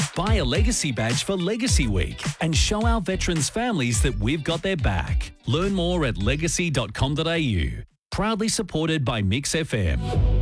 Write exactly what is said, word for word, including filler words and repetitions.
Buy a Legacy badge for Legacy Week and show our veterans' families that we've got their back. Learn more at legacy dot com dot a u. Proudly supported by Mix F M.